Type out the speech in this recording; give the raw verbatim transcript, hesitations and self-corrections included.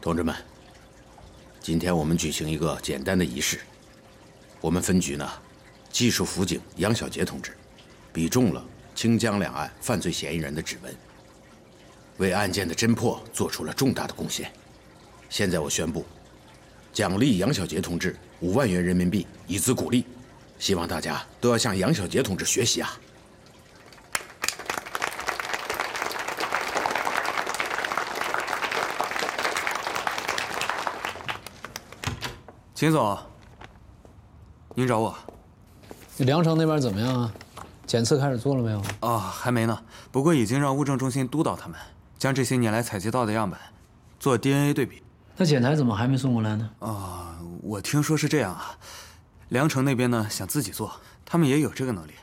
同志们，今天我们举行一个简单的仪式。我们分局呢，技术辅警杨小杰同志，比中了清江两岸犯罪嫌疑人的指纹，为案件的侦破做出了重大的贡献。现在我宣布，奖励杨小杰同志五万元人民币以资鼓励，希望大家都要向杨小杰同志学习啊！ 秦总，您找我？ 梁城那边怎么样啊？检测开始做了没有？ 哦，还没呢。不过已经让物证中心督导他们，将这些年来采集到的样本做 D N A 对比。 那检材怎么还没送过来呢？ 啊，我听说是这样啊。梁城那边呢想自己做，他们也有这个能力。